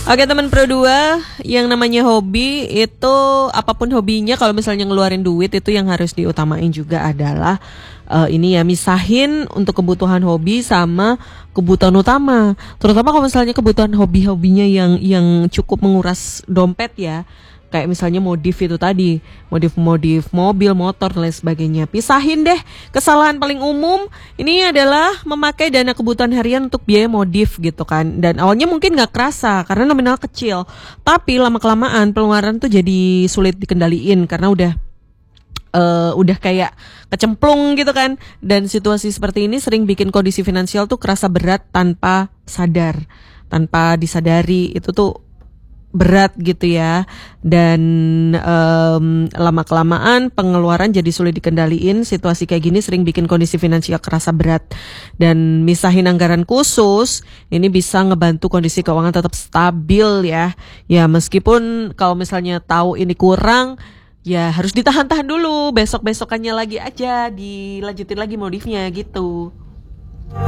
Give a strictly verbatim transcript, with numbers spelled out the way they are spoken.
Oke teman Pro dua, yang namanya hobi itu apapun hobinya, kalau misalnya ngeluarin duit itu yang harus diutamain juga adalah uh, ini ya, misahin untuk kebutuhan hobi sama kebutuhan utama. Terutama kalau misalnya kebutuhan hobi-hobinya yang yang cukup menguras dompet ya. Kayak misalnya modif itu tadi, modif-modif mobil, motor, dan lain sebagainya. Pisahin deh. Kesalahan paling umum ini adalah memakai dana kebutuhan harian untuk biaya modif gitu kan. Dan awalnya mungkin gak kerasa karena nominal kecil, tapi lama-kelamaan pengeluaran tuh jadi sulit dikendaliin karena udah Uh, udah kayak kecemplung gitu kan. Dan situasi seperti ini sering bikin kondisi finansial tuh kerasa berat tanpa sadar, tanpa disadari. Itu tuh berat gitu ya. Dan um, lama-kelamaan pengeluaran jadi sulit dikendaliin. Situasi kayak gini sering bikin kondisi finansial kerasa berat. Dan misahin anggaran khusus ini bisa ngebantu kondisi keuangan tetap stabil ya. Ya meskipun kalau misalnya tahu ini kurang, ya harus ditahan-tahan dulu, besok-besokannya lagi aja dilanjutin lagi modifnya gitu.